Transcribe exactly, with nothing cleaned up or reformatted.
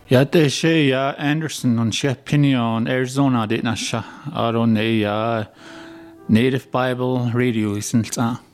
Ja, det sé ja Anderson an sé Pinion, Arizona dit na se ar on é ja Native Bible Radio is an